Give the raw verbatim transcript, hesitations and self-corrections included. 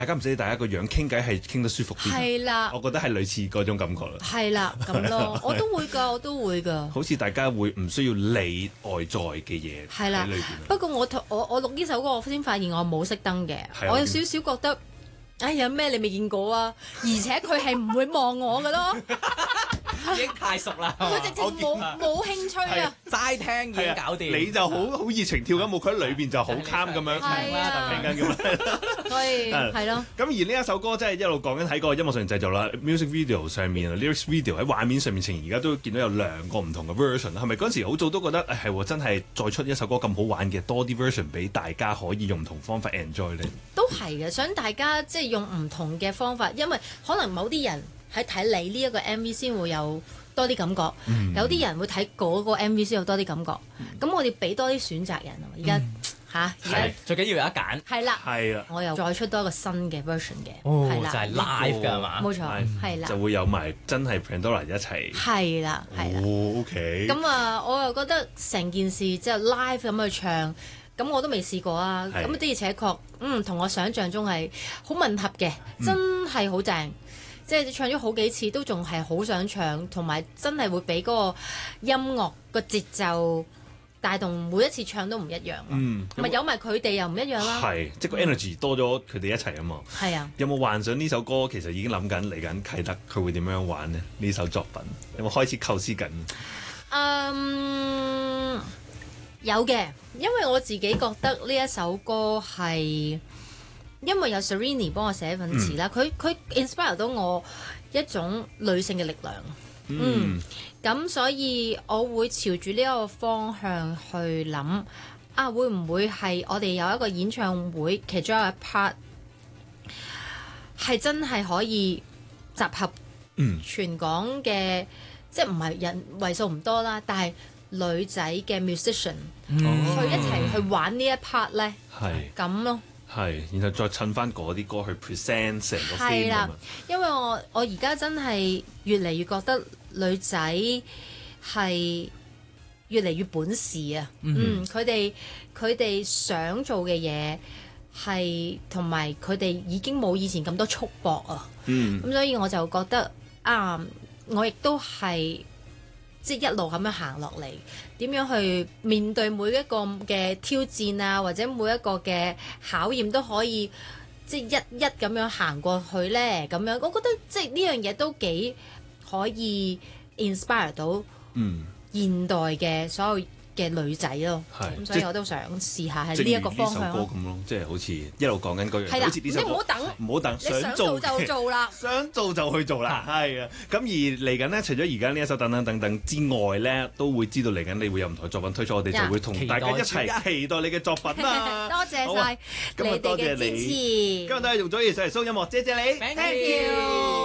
大家唔使大家個樣傾偈係傾得舒服啲。 係啦， 我覺得係類似嗰種感覺啦。 係啦，咁咯，我都會㗎，我都會㗎。 好似大家會唔需要理外在嘅嘢喺裏邊。 不過我我我錄呢首歌，我先發現我冇熄燈嘅，我有少少覺得，哎呀咩你未見過啊！而且佢係唔會望我㗎咯。 已經太熟啦， 佢直情冇冇興趣啊！ 齋聽已經搞掂。 你就好好熱情跳緊舞，佢喺裏邊就好 calm 咁樣係啊， 聽緊咁樣。 所以係咯。 咁而呢一首歌真係一路講緊喺個音樂上面製作啦 ，music video 上面 lyrics video 喺畫面上面呈現，而家都見到有兩個唔同嘅 version。係咪嗰陣時好早都覺得係喎，真係再出一首歌咁好玩嘅，多啲 version 俾大家可以用唔同方法 enjoy 咧？ 都係嘅，想大家即係用唔同嘅方法，因為可能某啲人喺睇你呢一個 M V 先會有多啲感覺，嗯、有啲人會睇嗰個 M V 先有多啲感覺。咁、嗯、我哋俾多啲選擇人啊！而家嚇，而家最緊要有得揀。 係啦， 係啦， 我又再出多一個新嘅 version 嘅， 哦， 係啦， 就係 live 㗎係嘛？ 冇錯，係啦， 就會有埋真係 Pandora 一齊。 係啦，係啦。 哦，OK。 咁啊，我又覺得成件事即係 live 咁去唱，咁我都未試過啊。咁的而且確，嗯，同我想象中係好吻合嘅，真係好正。嗯即係唱咗好幾次，都仲係好想唱，同埋真係會俾嗰個音樂個節奏帶動，每一次唱都唔一樣。嗯，咪有埋佢哋又唔一樣啦。 係，即係個 energy 多咗佢哋一齊啊嘛。 係啊。 有冇幻想呢首歌其實已經諗緊嚟緊啟德佢會點樣玩呢？呢首作品有冇開始構思緊？ 嗯，有嘅，因為我自己覺得呢一首歌係。因為有 Serrini 幫我寫份詞啦，佢佢、嗯、inspire 到我一種女性嘅力量，嗯，咁、嗯、所以我會朝住呢一個方向去諗，啊會唔會係我哋有一個演唱會其中一個 part 係真係可以集合全港嘅，嗯、即係唔係人為數唔多啦，但係女仔嘅 musician、嗯、去一齊去玩呢一 part 咧，係咁咯。 係，然後再襯翻嗰啲歌去 present 成個 theme 係啦，因為我我而家真係越嚟越覺得女仔係越嚟越本事啊！嗯，佢哋佢哋想做嘅嘢係同埋佢哋已經冇以前咁多束縛啊！嗯，咁所以我就覺得啊，我亦都係。即係一路咁樣行落嚟，點樣去面對每一個嘅挑戰啊，或者每一個嘅考驗都可以，即係一一咁樣行過去咧。咁樣，我覺得即係呢樣嘢都幾可以 inspire 到現代嘅所有嘅女仔咯。咁所以我都想試下喺呢一個方向。 正如呢首歌咁咯，即係好似一路講緊嗰樣。 係啦，你唔好等， 唔好等， 想做就做啦， 想做就去做啦，係啊。咁而嚟緊呢，除咗而家呢一首等等等等之外咧，都會知道嚟緊你會有唔同嘅作品推出，我哋就會同大家一齊期待你嘅作品啦。 多謝晒你哋嘅支持。 今日都係用咗嘢上嚟 show 音樂，謝謝你。 Thank you。